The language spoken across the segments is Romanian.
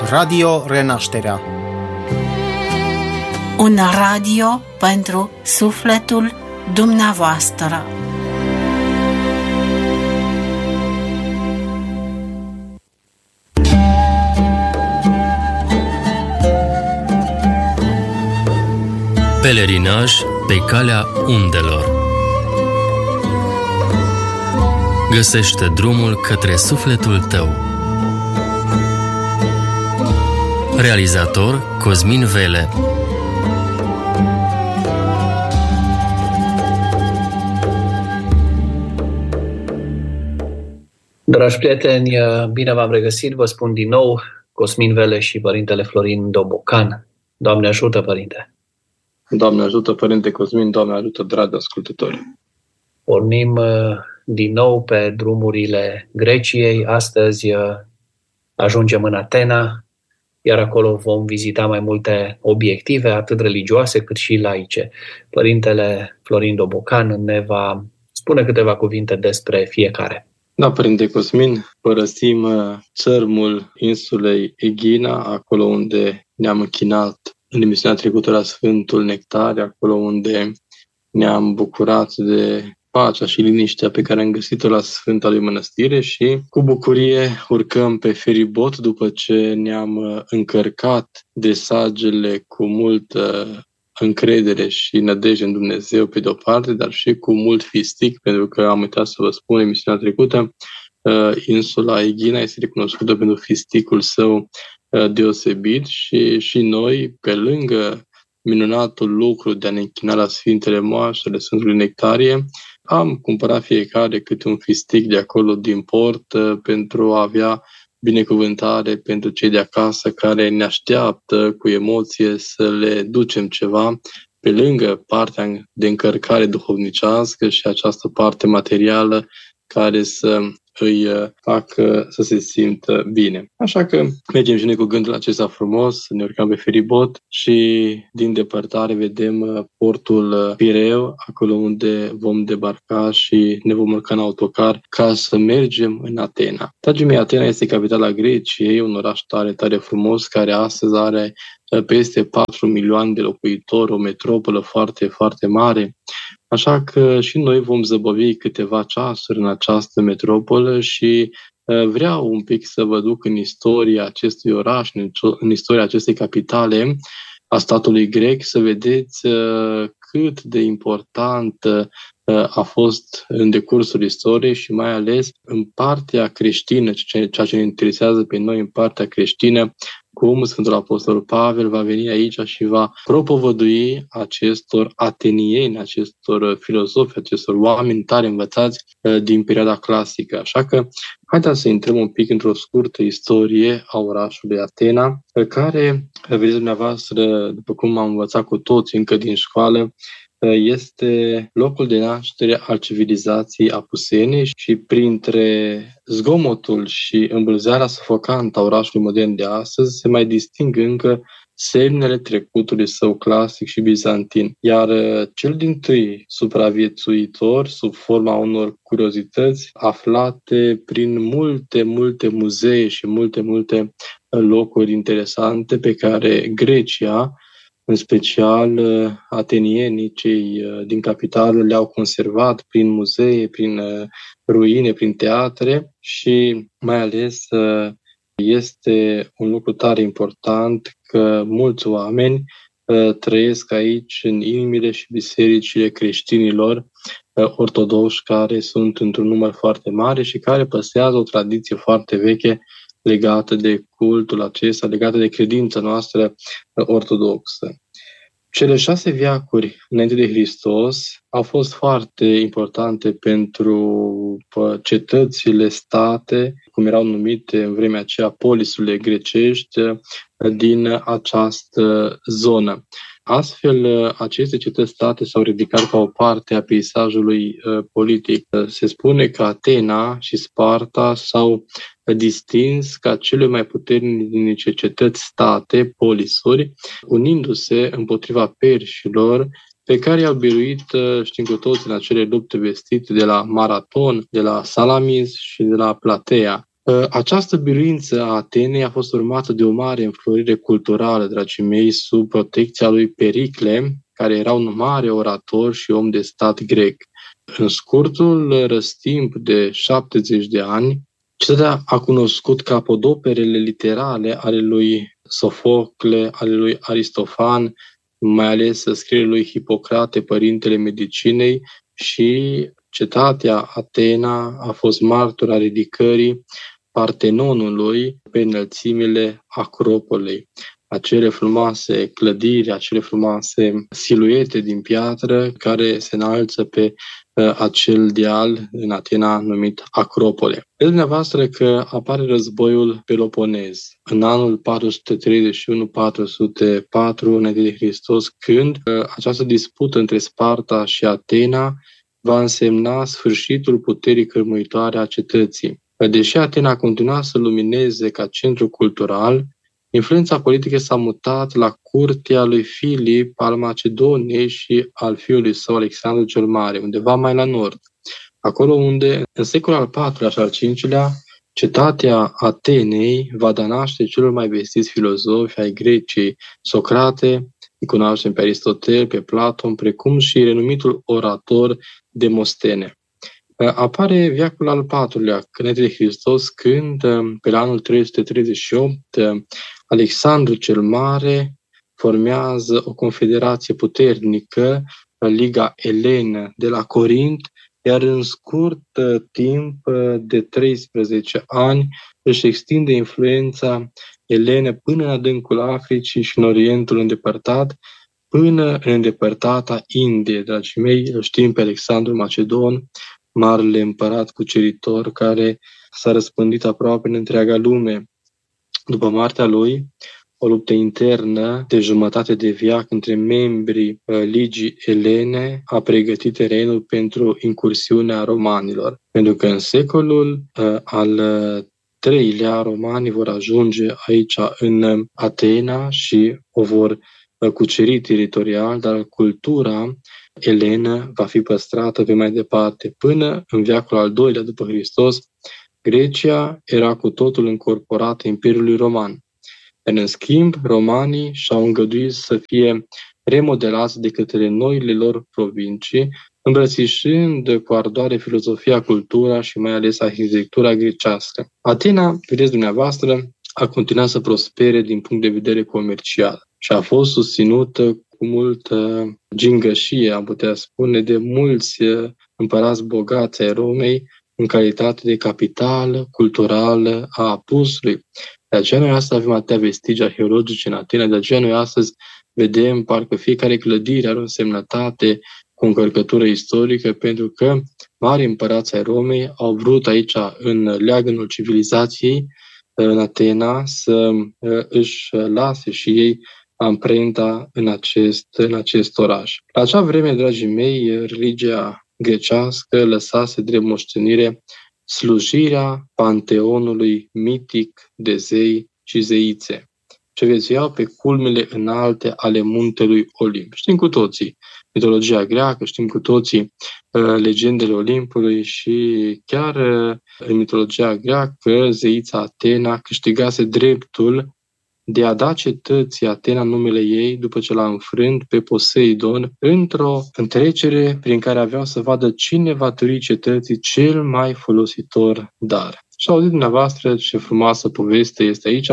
Radio Renașterea. Un radio pentru sufletul dumneavoastră. Pelerinaj pe calea undelor. Găsește drumul către sufletul tău. Realizator Cosmin Vele. Dragi prieteni, bine v-am regăsit, vă spun din nou, Cosmin Vele și Părintele Florin Dobocan. Doamne ajută, Părinte! Doamne ajută, Părinte Cosmin, Doamne ajută, dragi ascultători! Pornim din nou pe drumurile Greciei. Astăzi ajungem în Atena, iar acolo vom vizita mai multe obiective, atât religioase cât și laice. Părintele Florin Dobocan ne va spune câteva cuvinte despre fiecare. Da, Părinte Cosmin, părăsim țărmul insulei Egina, acolo unde ne-am închinat în emisiunea trecută la Sfântul Nectar, acolo unde ne-am bucurat de pacea și liniștea pe care am găsit-o la Sfânta lui Mănăstire și cu bucurie urcăm pe feribot după ce ne-am încărcat de sagele cu multă încredere și nădejde în Dumnezeu pe de-o parte, dar și cu mult fistic, pentru că am uitat să vă spun emisiunea trecută, insula Egina este recunoscută pentru fisticul său deosebit și noi, pe lângă minunatul lucru de a ne închina la Sfintele Moaștele Sfântului Nectarie, am cumpărat fiecare câte un fistic de acolo din port pentru a avea binecuvântare pentru cei de acasă care ne așteaptă cu emoție să le ducem ceva pe lângă partea de încărcare duhovnicească și această parte materială care să îi facă să se simtă bine. Așa că mergem și noi cu gândul acesta frumos, ne urcăm pe feribot și din depărtare vedem portul Pireu, acolo unde vom debarca și ne vom urca în autocar ca să mergem în Atena. Dragii mei, Atena este capitala Greciei, un oraș tare, tare frumos, care astăzi are peste 4 milioane de locuitori, o metropolă foarte, foarte mare. Așa că și noi vom zăbovi câteva ceasuri în această metropolă și vreau un pic să vă duc în istoria acestui oraș, în istoria acestei capitale a statului grec, să vedeți cât de important a fost în decursul istoriei și mai ales în partea creștină, ceea ce ne interesează pe noi în partea creștină, cum Sfântul Apostol Pavel va veni aici și va propovădui acestor atenieni, acestor filozofi, acestor oameni tare învățați din perioada clasică. Așa că haideți să intrăm un pic într-o scurtă istorie a orașului Atena, care, vedeți dumneavoastră, după cum am învățat cu toți încă din școală, este locul de naștere al civilizației apusene și printre zgomotul și îmbulzeala sufocantă a orașului modern de astăzi se mai disting încă semnele trecutului său clasic și bizantin. Iar cel dintâi supraviețuitor, sub forma unor curiozități aflate prin multe muzee și multe locuri interesante pe care Grecia, în special atenienii, cei din capitală, le-au conservat prin muzee, prin ruine, prin teatre și mai ales este un lucru tare important că mulți oameni trăiesc aici în inimile și bisericile creștinilor ortodoxi care sunt într-un număr foarte mare și care păstrează o tradiție foarte veche legată de cultul acesta, legată de credința noastră ortodoxă. Cele 6 veacuri înainte de Hristos au fost foarte importante pentru cetățile state, cum erau numite în vremea aceea polisurile grecești din această zonă. Astfel, aceste cetăți-state s-au ridicat ca o parte a peisajului politic. Se spune că Atena și Sparta s-au distins ca cele mai puternice cetăți-state, polisuri, unindu-se împotriva perșilor, pe care i-au biruit, știm cu toți, în acele lupte vestite de la Maraton, de la Salamis și de la Platea. Această biruință a Atenei a fost urmată de o mare înflorire culturală, dragii mei, sub protecția lui Pericle, care era un mare orator și om de stat grec. În scurtul răstimp de 70 de ani, cetatea a cunoscut capodoperele literale ale lui Sofocle, ale lui Aristofan, mai ales scrierile lui Hipocrate, părintele medicinei, și cetatea Atena a fost martora ridicării Partenonului pe înălțimile Acropolei. Acele frumoase clădiri, acele frumoase siluete din piatră care se înalță pe acel deal în Atena numit Acropole. Vedeți dumneavoastră că apare războiul Peloponez în anul 431-404 înainte de Hristos, când această dispută între Sparta și Atena va însemna sfârșitul puterii cărmuitoare a cetății. Deși Atena continua să lumineze ca centru cultural, influența politică s-a mutat la curtea lui Filip al Macedoniei și al fiului său Alexandru cel Mare, undeva mai la nord. Acolo unde, în secolul al IV-lea și al V-lea, cetatea Atenei va da naștere celor mai vestiți filozofi ai Greciei, Socrate, îi cunoaștem pe Aristotel, pe Platon, precum și renumitul orator Demostene. Apare veacul al IV-lea, înainte de Hristos, când, pe la anul 338, Alexandru cel Mare formează o confederație puternică, Liga Elenă de la Corint, iar în scurt timp de 13 ani își extinde influența elene până în adâncul Africii și în Orientul îndepărtat, până în îndepărtata Indie. Dragii mei, îl știm pe Alexandru Macedon, marele împărat cuceritor care s-a răspândit aproape în întreaga lume. După moartea lui, o luptă internă de jumătate de veac între membrii Ligii Elene a pregătit terenul pentru incursiunea romanilor. Pentru că în secolul al III-lea romanii vor ajunge aici în Atena și o vor cuceri teritorial, dar cultura elenă va fi păstrată pe mai departe. Până în veacul al II-lea după Hristos, Grecia era cu totul încorporată Imperiului Roman. În schimb, romanii și-au îngăduit să fie remodelați de către noile lor provincii, îmbrățișând cu ardoare filozofia, cultura și mai ales arhitectura grecească. Atena, vedeți dumneavoastră, a continuat să prospere din punct de vedere comercial și a fost susținută cu multă gingășie, am putea spune, de mulți împărați bogați ai Romei în calitate de capitală culturală a apusului. De aceea noi astăzi avem atâtea vestigii arheologice în Atena, de aceea noi astăzi vedem parcă fiecare clădire are o însemnătate cu încărcătură istorică, pentru că mari împărați ai Romei au vrut aici, în leagănul civilizației, în Atena, să își lase și ei amprenta în acest oraș. La acea vreme, dragii mei, religia grecească lăsase drept moștenire slujirea panteonului mitic de zei și zeițe, ce viețuiau pe culmele înalte ale muntelui Olimp. Știm cu toții mitologia greacă, știm cu toții legendele Olimpului și chiar în mitologia greacă zeița Atena câștigase dreptul de a da cetății Atena numele ei după ce l-a înfrânt pe Poseidon într-o întrecere prin care aveau să vadă cine va târî cetății cel mai folositor dar. Și auziți dumneavoastră ce frumoasă poveste este aici.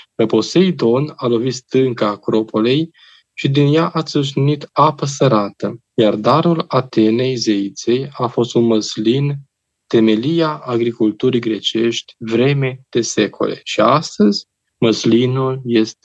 Poseidon a lovit stânca Acropolei și din ea a țâșnit apă sărată, iar darul Atenei zeiței a fost un măslin, temelia agriculturii grecești vreme de secole. Și astăzi măslinul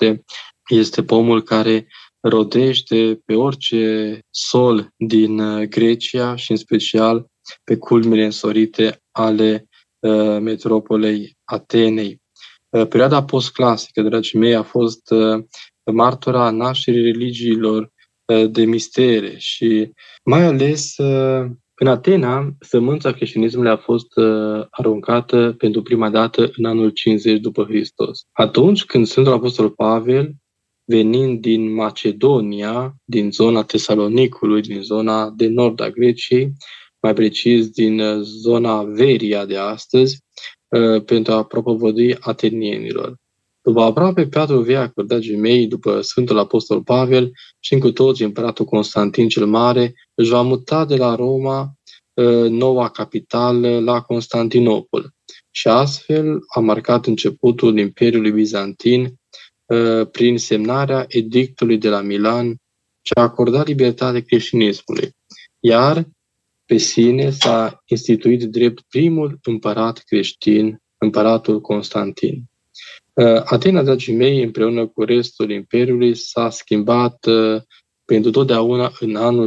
este pomul care rodește pe orice sol din Grecia și în special pe culmile însorite ale metropolei Atenei. Perioada postclasică, dragii mei, a fost martora nașterii religiilor de mistere și mai ales în Atena, sămânța creștinismului a fost aruncată pentru prima dată în anul 50 după Hristos. Atunci când Sfântul Apostol Pavel, venind din Macedonia, din zona Tesalonicului, din zona de nord a Greciei, mai precis din zona Veria de astăzi, pentru a propovădui atenienilor. După aproape 4 veacuri, dragii mei, după Sfântul Apostol Pavel și cu toți împăratul Constantin cel Mare își va muta de la Roma, noua capitală, la Constantinopol. Și astfel a marcat începutul Imperiului Bizantin prin semnarea edictului de la Milan, ce a acordat libertate creștinismului. Iar pe sine s-a instituit drept primul împărat creștin, împăratul Constantin. Atena, dragii mei, împreună cu restul Imperiului, s-a schimbat pentru totdeauna în anul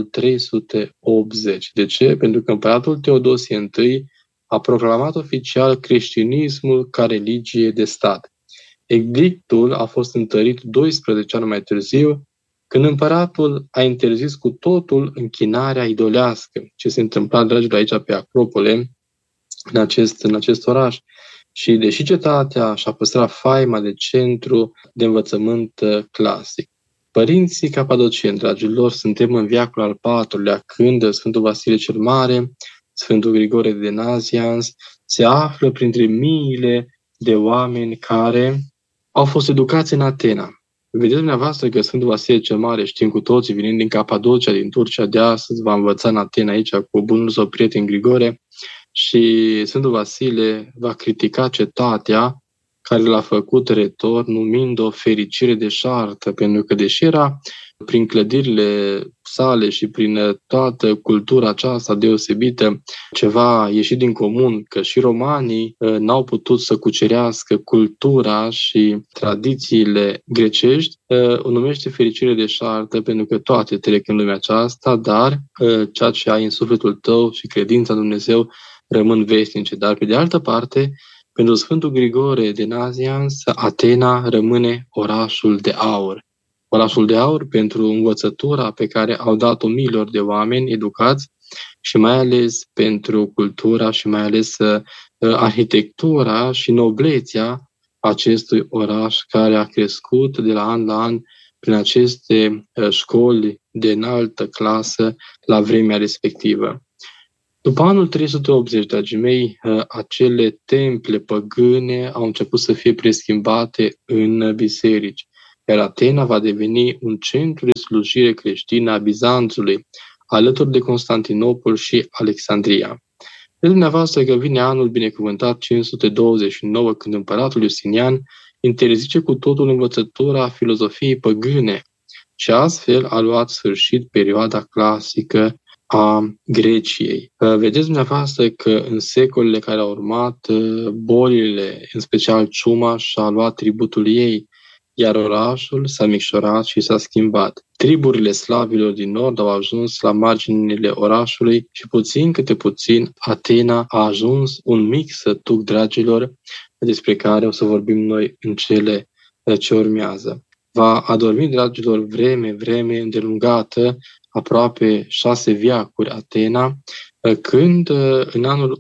380. De ce? Pentru că împăratul Teodosie I a proclamat oficial creștinismul ca religie de stat. Edictul a fost întărit 12 ani mai târziu, când împăratul a interzis cu totul închinarea idolească, ce se întâmpla, dragilor, aici pe Acropole, în acest oraș. Și deși cetatea și-a păstrat faima de centru de învățământ clasic. Părinții capadocieni, dragilor, suntem în veacul al IV-lea, când Sfântul Vasile cel Mare, Sfântul Grigore de Nazianz se află printre miile de oameni care au fost educați în Atena. Vedeți dumneavoastră că Sfântul Vasile cel Mare, știm cu toții, venind din Capadocia, din Turcia de astăzi, va învăța în Atena aici cu bunul său prieten Grigore, și Sfântul Vasile va critica cetatea care l-a făcut retor, numind-o fericire deșartă, pentru că deși era prin clădirile sale și prin toată cultura aceasta deosebită ceva ieșit din comun, că și romanii n-au putut să cucerească cultura și tradițiile grecești, o numește fericire deșartă, pentru că toate trec în lumea aceasta, dar ceea ce ai în sufletul tău și credința în Dumnezeu rămân veșnice. Dar pe de altă parte, pentru Sfântul Grigore de Nazianz, Atena rămâne orașul de aur. Orașul de aur pentru învățătura pe care au dat-o miilor de oameni educați și mai ales pentru cultura și mai ales arhitectura și noblețea acestui oraș care a crescut de la an la an prin aceste școli de înaltă clasă la vremea respectivă. După anul 380, dragii mei, acele temple păgâne au început să fie preschimbate în biserici, iar Atena va deveni un centru de slujire creștină a Bizanțului, alături de Constantinopol și Alexandria. De dumneavoastră că vine anul binecuvântat 529, când împăratul Iustinian interzice cu totul învățătura filozofiei păgâne și astfel a luat sfârșit perioada clasică a Greciei. Vedeți dumneavoastră că în secolele care au urmat, bolile, în special ciuma, și-a luat tributul ei, iar orașul s-a micșorat și s-a schimbat. Triburile slavilor din nord au ajuns la marginile orașului și puțin câte puțin Atena a ajuns un mic sătuc, dragilor, despre care o să vorbim noi în cele ce urmează. Va adormi, dragilor, vreme îndelungată, aproape 6 veacuri Atena, când în anul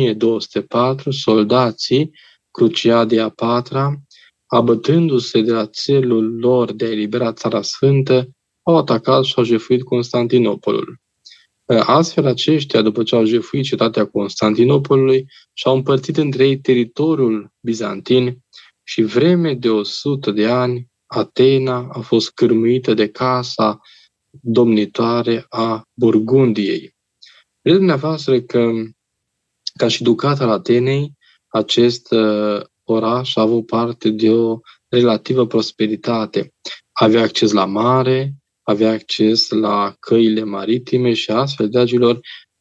1204 soldații Cruciadei a IV-a, abătându-se de la țelul lor de a elibera Țara Sfântă, au atacat și au jefuit Constantinopolul. Astfel, aceștia, după ce au jefuit cetatea Constantinopolului, și-au împărțit între ei teritoriul bizantin și vreme de 100 de ani Atena a fost cârmuită de casa domnitoare a Burgundiei. Vedeți dumneavoastră că, ca și ducat al Atenei, acest oraș a avut parte de o relativă prosperitate. Avea acces la mare, avea acces la căile maritime și astfel, dragilor,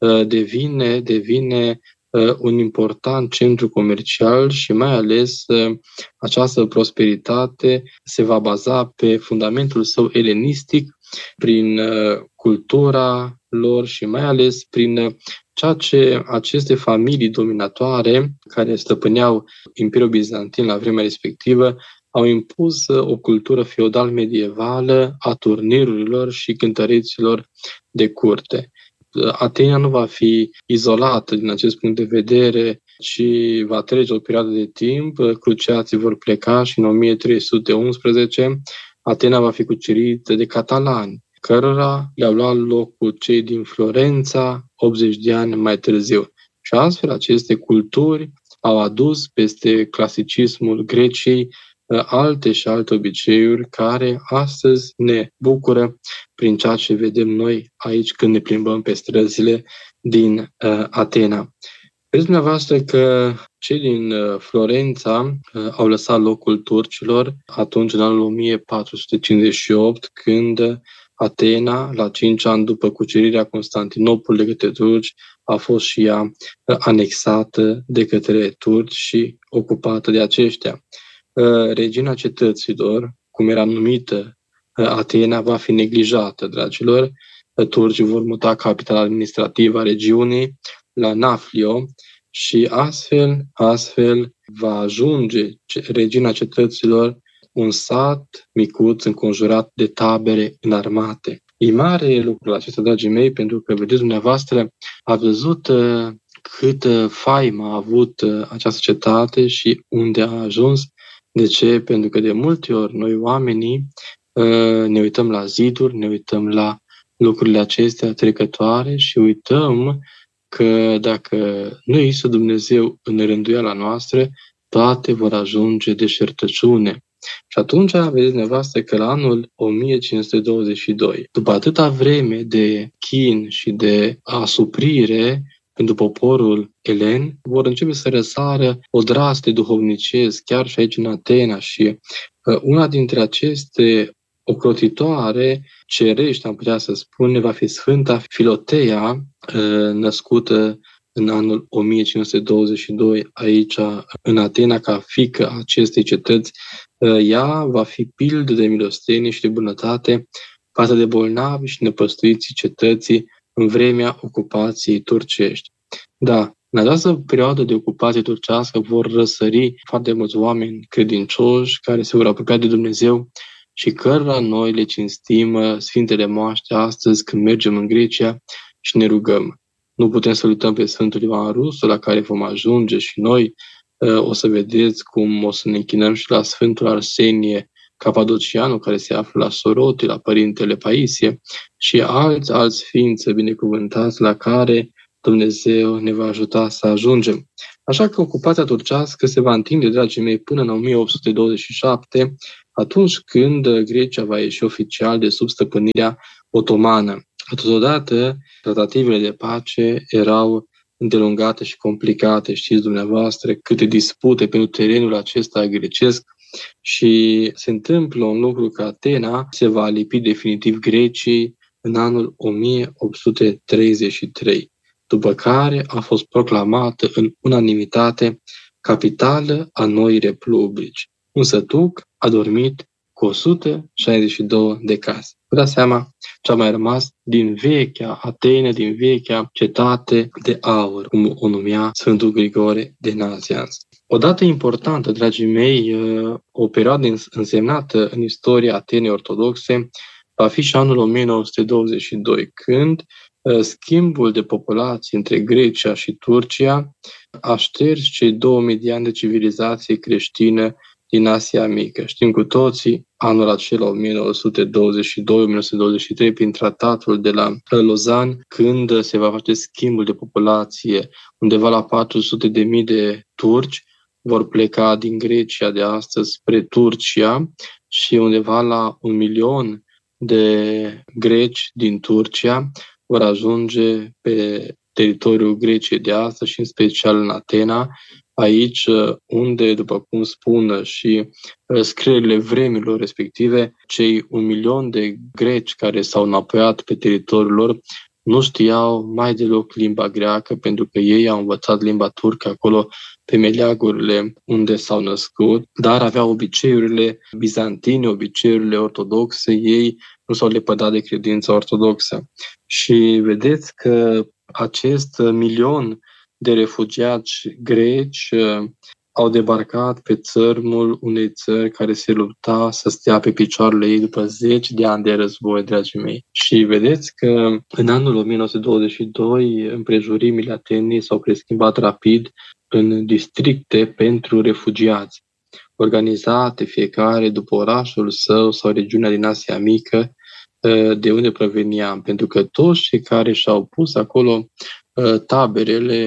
devine un important centru comercial și mai ales această prosperitate se va baza pe fundamentul său elenistic, prin cultura lor și mai ales prin ceea ce aceste familii dominatoare care stăpâneau Imperiul Bizantin la vremea respectivă au impus o cultură feudal-medievală a turnirurilor și cântăreților de curte. Atena nu va fi izolată din acest punct de vedere, ci va trece o perioadă de timp, cruciații vor pleca și în 1311 Atena va fi cucerită de catalani, cărora le-au luat locul cei din Florența 80 de ani mai târziu. Și astfel aceste culturi au adus peste clasicismul Greciei alte și alte obiceiuri care astăzi ne bucură prin ceea ce vedem noi aici când ne plimbăm pe străzile din Atena. Vedeți dumneavoastră că cei din Florența au lăsat locul turcilor atunci în anul 1458, când Atena, la 5 ani după cucerirea Constantinopolului de către turci, a fost și ea anexată de către turci și ocupată de aceștia. Regina cetăților, cum era numită Atena, va fi neglijată, dragilor. Turcii vor muta capitala administrativă a regiunii la Naflio și astfel va ajunge regina cetăților un sat micuț înconjurat de tabere înarmate. E mare lucrul acesta, dragii mei, pentru că, vedeți dumneavoastră, a văzut câtă faimă a avut această cetate și unde a ajuns. De ce? Pentru că de multe ori noi oamenii ne uităm la ziduri, ne uităm la lucrurile acestea trecătoare și uităm că dacă nu există Dumnezeu în rânduiala noastră, toate vor ajunge deșertăciune. Și atunci vedeți dumneavoastră că la anul 1522, după atâta vreme de chin și de asuprire pentru poporul elen, vor începe să răsară odraste duhovnicesc, chiar și aici în Atena. Și una dintre aceste ocrotitoare cerești, am putea să spune, va fi Sfânta Filotea, născută în anul 1522 aici în Atena ca fiică a acestei cetăți. Ea va fi pildă de milostenie și de bunătate față de bolnavi și nepăstuiții cetății în vremea ocupației turcești. Da, în această perioadă de ocupație turcească vor răsări foarte mulți oameni credincioși care se vor apropia de Dumnezeu și cărora noi le cinstim Sfintele Moaște astăzi când mergem în Grecia și ne rugăm. Nu putem să uităm pe Sfântul Ioan Rusul, la care vom ajunge și noi. O să vedeți cum o să ne închinăm și la Sfântul Arsenie Capadocianu, care se află la Soroti, la Părintele Paisie și alți sfinți binecuvântați la care Dumnezeu ne va ajuta să ajungem. Așa că ocupația turcească se va întinde, dragii mei, până în 1827, atunci când Grecia va ieși oficial de sub stăpânirea otomană. Totodată, tratativele de pace erau îndelungate și complicate. Știți dumneavoastră câte dispute pentru terenul acesta grecesc și se întâmplă un lucru că Atena se va alipi definitiv Greciei în anul 1833, după care a fost proclamată în unanimitate capitală a noii republici. Un sătuc a dormit cu 162 de case. Vă dați seama ce a mai rămas din vechea Atene, din vechea cetate de aur, cum o numea Sfântul Grigore de Nazianz. O dată importantă, dragii mei, o perioadă însemnată în istoria Atenei ortodoxe, va fi și anul 1922, când schimbul de populație între Grecia și Turcia a șters cei 2000 de ani de civilizație creștină din Asia Mică. Știm cu toții, anul acela 1922-1923, prin tratatul de la Lausanne, când se va face schimbul de populație, undeva la 400.000 de turci vor pleca din Grecia de astăzi spre Turcia și undeva la 1 milion de greci din Turcia vor ajunge pe teritoriul Greciei de astăzi și în special în Atena, aici unde, după cum spun și scrierile vremilor respective, cei 1 milion de greci care s-au înapoiat pe teritoriul lor nu știau mai deloc limba greacă, pentru că ei au învățat limba turcă acolo pe meleagurile unde s-au născut, dar aveau obiceiurile bizantine, obiceiurile ortodoxe, ei nu s-au lepădat de credința ortodoxă. Și vedeți că acest milion de refugiați greci au debarcat pe țărmul unei țări care se lupta să stea pe picioarele ei după 10 de ani de război, dragii mei. Și vedeți că în anul 1922 împrejurimile Atenei s-au preschimbat rapid în districte pentru refugiați, organizate fiecare după orașul său sau regiunea din Asia Mică de unde proveniam, pentru că toți cei care și-au pus acolo taberele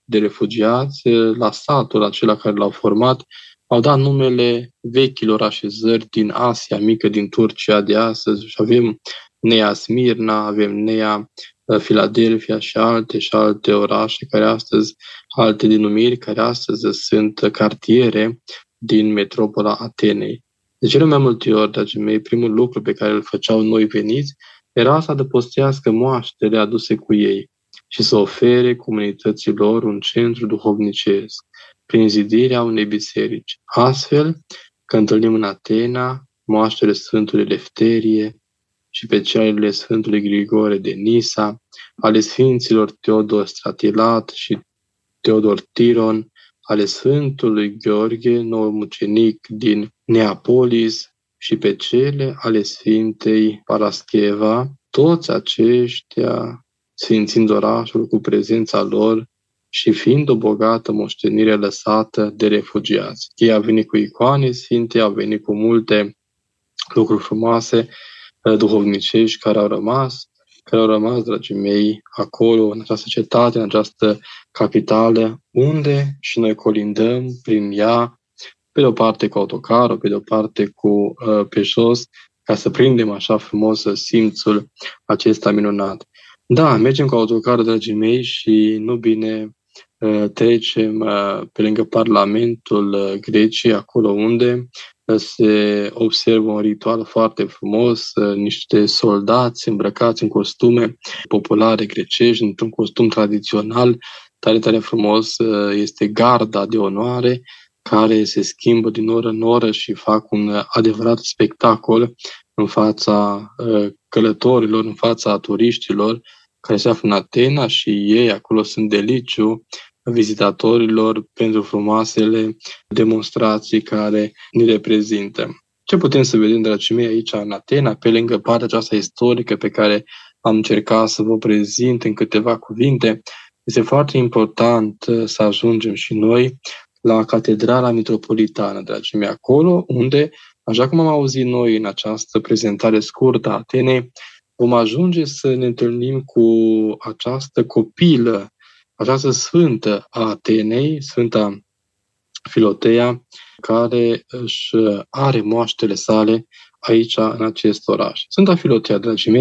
de refugiați, la satul acela care l-au format, au dat numele vechilor așezări din Asia Mică, din Turcia de astăzi. Și avem Nea Smirna, avem Nea Filadelfia și alte orașe care astăzi, alte denumiri care astăzi sunt cartiere din metropola Atenei. De cele mai multe ori, dragii mei, primul lucru pe care îl făceau noi veniți era să adăpostească moaștele aduse cu ei și să ofere comunităților un centru duhovnicesc prin zidirea unei biserici. Astfel că întâlnim în Atena moaștele Sfântului Lefterie și pe cele Sfântului Grigore de Nisa, ale Sfinților Teodor Stratilat și Teodor Tiron, ale Sfântului Gheorghe, nou mucenic din Neapolis, și pe cele ale Sfintei Parascheva, toți aceștia sfințind orașul cu prezența lor și fiind o bogată moștenire lăsată de refugiați. Ei au venit cu icoane sfinte, au venit cu multe lucruri frumoase, duhovnicești, care au rămas, dragii mei, acolo, în această cetate, în această capitală, unde și noi colindăm prin ea, pe de o parte cu autocarul, pe de o parte pe jos, ca să prindem așa frumos simțul acesta minunat. Da, mergem cu autocarul, dragii mei, și nu bine trecem pe lângă Parlamentul Greciei, acolo unde se observă un ritual foarte frumos, niște soldați îmbrăcați în costume populare grecești, într-un costum tradițional, tare frumos, este garda de onoare, care se schimbă din oră în oră și fac un adevărat spectacol în fața călătorilor, în fața turiștilor care se află în Atena, și ei acolo sunt deliciu vizitatorilor pentru frumoasele demonstrații care ne reprezintă. Ce putem să vedem, dragii mei, aici în Atena, pe lângă partea aceasta istorică pe care am încercat să vă prezint în câteva cuvinte? Este foarte important să ajungem și noi la Catedrala Mitropolitană, dragii mei, acolo unde, așa cum am auzit noi în această prezentare scurtă a Atenei, vom ajunge să ne întâlnim cu această copilă, această sfântă a Atenei, Sfânta Filotea, care își are moaștele sale aici, în acest oraș. Sfânta Filotea, dragii mei,